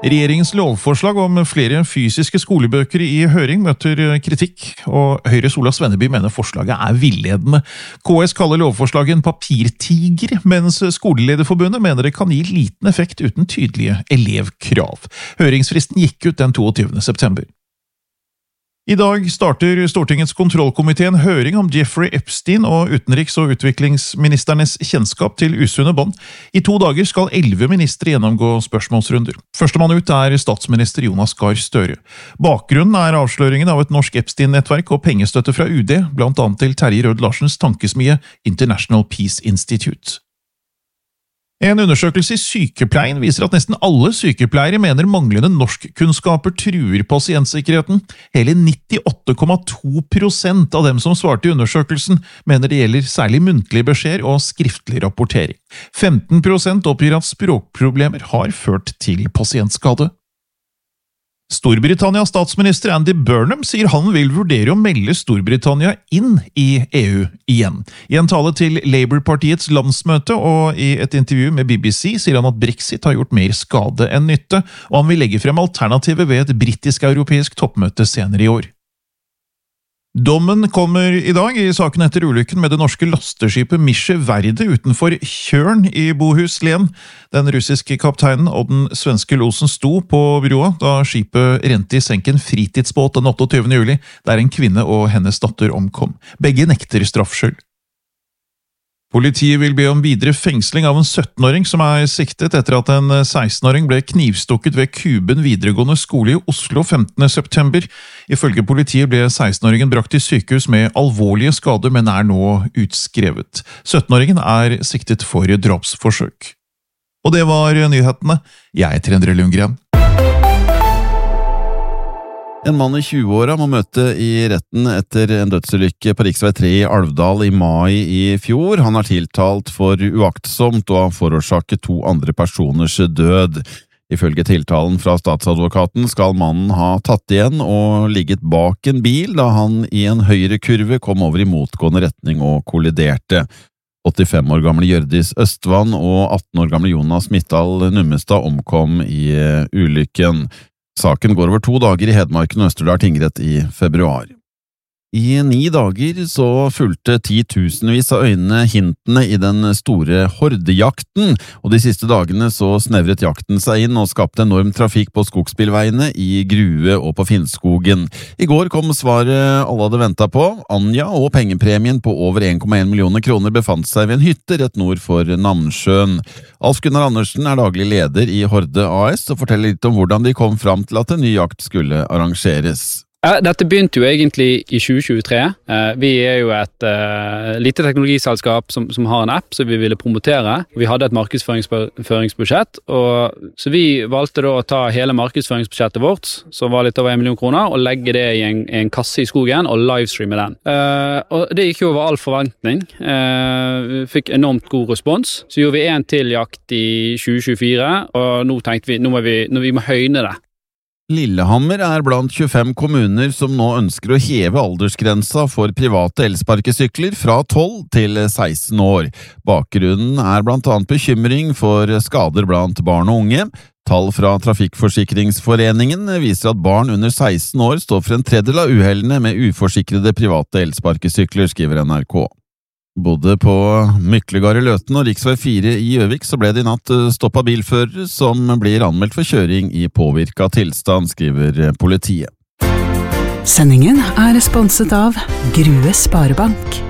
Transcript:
Regjeringens lovforslag om flere fysiske skolebøker i høring møter kritikk, og Høyres Ola Svenneby mener forslaget er villedende. KS kaller lovforslaget en papirtiger, mens Skolelederforbundet mener det kan gi liten effekt uten tydelige elevkrav. Høringsfristen gikk ut den 22. september. I dag starter Stortingets kontrollkomité en høring om Jeffrey Epstein og utenriks- og utviklingsministernes kjennskap til usunne bånd. I 2 dager skal 11 ministre gjennomgå spørsmålsrunder. Førstemann ut er statsminister Jonas Gahr Støre. Bakgrunnen er avsløringen av et norsk Epstein-nettverk og pengestøtte fra UD, blant annet til Terje Rød-Larsens tankesmie International Peace Institute. En undersøkelse i sykepleien viser at nesten alle sykepleiere mener manglende norskkunnskaper truer pasientsikkerheten. Hele 98,2% av dem som svarte i undersøkelsen mener det gjelder særlig muntlige beskjeder og skriftlig rapportering. 15% oppgir at språkproblemer har ført til pasientskade. Storbritannias statsminister Andy Burnham sier han vil vurdere å melde Storbritannia inn i EU igjen. I en tale til Labour-partiets landsmøte og i et intervju med BBC sier han at Brexit har gjort mer skade enn nytte, og han vil legge frem alternativet ved et britisk-europeisk toppmøte senere i år. Dommen kommer i dag i saken etter ulykken med det norske lasteskipet Misje Verde utenfor Tjørn i Bohuslän. Den russiske kapteinen og den svenske losen sto på broa da skipet rente i senk en fritidsbåt den 28. juli, der en kvinne og hennes datter omkom. Begge nekter straffskyld. Politiet vil be om videre fengsling av en 17-åring som er siktet etter at en 16-åring ble knivstukket ved Kuben videregående skole i Oslo 15. september. Ifølge politiet ble 16-åringen brakt til sykehus med alvorlige skader, men er nå utskrevet. 17-åringen er siktet for drapsforsøk. Og det var nyhetene. Jeg heter Endre Lundgren. En mann i 20-åra må møte i retten etter en dødsulykke på Riksvei 3 i Alvdal i mai i fjor. Han er tiltalt for uaktsomt og har forårsaket 2 andre personers død. Ifølge tiltalen fra statsadvokaten skal mannen ha tatt igjen og ligget bak en bil da han i en høyre kurve kom over i motgående retning og kolliderte. 85 år gamle Hjørdis Østvann og 18 år gamle Jonas Mittal Nummestad omkom i ulykken. Saken går over 2 dager i Hedmarken og Østerdal tingrett i februar. I 9 dager så fulgte 10.000vis av øynene hintene i den store hordejakten, og de siste dagene så snevret jakten seg inn og skapte enorm trafikk på skogsbilveiene i Grue og på Finnskogen. I går kom svaret alle hadde ventet på. Anja og pengepremien på over 1,1 millioner kroner befant seg ved en hytte rett nord for Namsjøen. Alf Gunnar Andersen er daglig leder i Horde AS og forteller litt om hvordan de kom fram til at en ny jakt skulle arrangeres. Dette begynte jo egentlig i 2023. Vi er jo et lite teknologiselskap som har en app som vi ville promotere. Vi hadde et markedsføringsbudsjett, så vi valgte da å ta hele markedsføringsbudsjettet vårt, som var litt over 1 million kroner, og legge det i en kasse i skogen og livestreame den. Og det gikk jo over all forventning. Vi fikk enormt god respons. Så gjorde vi en til jakt i 2024, og nå tenkte vi, nå må vi høyne det. Lillehammer er blant 25 kommuner som nå ønsker å heve aldersgrensa for private elsparkesykler fra 12 til 16 år. Bakgrunnen er blant annet bekymring for skader blant barn og unge. Tall fra Trafikkforsikringsforeningen viser at barn under 16 år står for en tredjedel av uhellene med uforsikrede private elsparkesykler, skriver NRK. Både på Myklegard i Løten og Riksvei 4 i Gjøvik så ble det i natt stoppet bilførere som blir anmeldt for kjøring i påvirket tilstand, skriver politiet. Sendingen er sponset av Grue Sparebank.